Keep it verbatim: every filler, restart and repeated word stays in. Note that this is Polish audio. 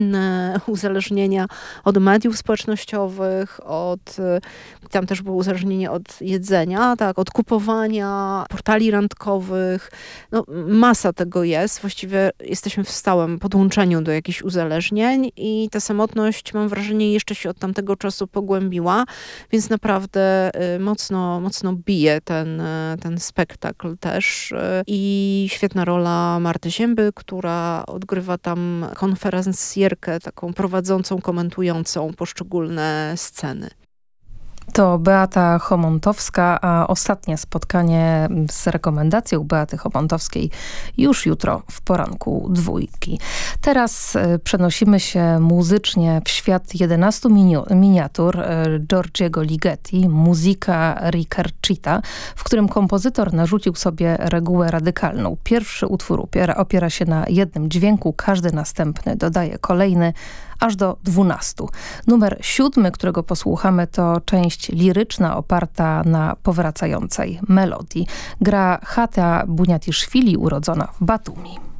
inne uzależnienia od mediów społecznościowych, od, tam też było uzależnienie od jedzenia, tak, od kupowania, portali randkowych. No, masa tego jest. Właściwie jesteśmy w stałym podłączeniu do jakichś uzależnień i ta samotność, mam wrażenie, jeszcze się od tamtego czasu pogłębiła, więc naprawdę mocno, mocno bije ten, ten spektakl też. I świetna rola Marty Zięby, która odgrywa tam konferencjerkę, taką prowadzącą, komentującą poszczególne sceny. To Beata Chomontowska, a ostatnie spotkanie z rekomendacją Beaty Chomontowskiej już jutro w poranku dwójki. Teraz przenosimy się muzycznie w świat jedenastu miniatur Giorgiego Ligeti, Musica Ricercita, w którym kompozytor narzucił sobie regułę radykalną. Pierwszy utwór opiera, opiera się na jednym dźwięku, każdy następny dodaje kolejny, aż do dwunastu. Numer siódmy, którego posłuchamy, to część liryczna oparta na powracającej melodii. Gra Hata Buniatiszwili, urodzona w Batumi.